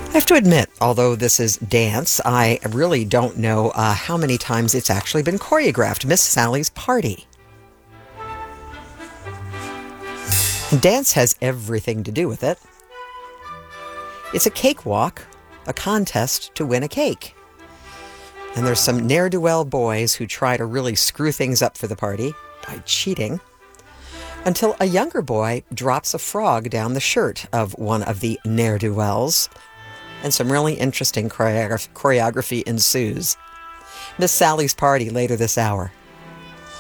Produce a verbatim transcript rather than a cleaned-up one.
I have to admit, although this is dance, I really don't know uh, how many times it's actually been choreographed. Miss Sally's Party. Dance has everything to do with it. It's a cakewalk, a contest to win a cake. And there's some ne'er-do-well boys who try to really screw things up for the party by cheating, until a younger boy drops a frog down the shirt of one of the ne'er-do-wells, and some really interesting choreograph- choreography ensues. Miss Sally's Party later this hour.